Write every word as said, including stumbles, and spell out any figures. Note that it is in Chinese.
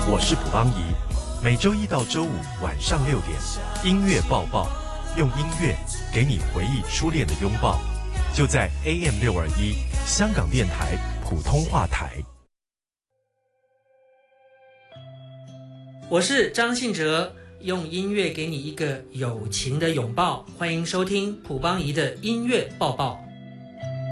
我是卜邦仪，每周一到周五晚上六点，音乐抱抱，用音乐给你回忆初恋的拥抱，就在 A M 六二一香港电台普通话台。 我是张信哲，用音乐给你一个友情的拥抱，欢迎收听卜邦仪的音乐抱抱。